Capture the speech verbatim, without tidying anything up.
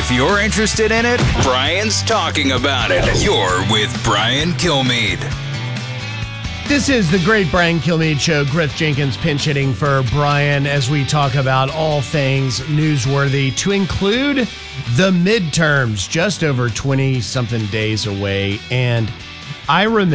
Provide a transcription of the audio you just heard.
If you're interested in it, Brian's talking about it. You're with Brian Kilmeade. This is the great Brian Kilmeade Show. Griff Jenkins pinch hitting for Brian as we talk about all things newsworthy, to include the midterms, just over twenty-something days away. And I remember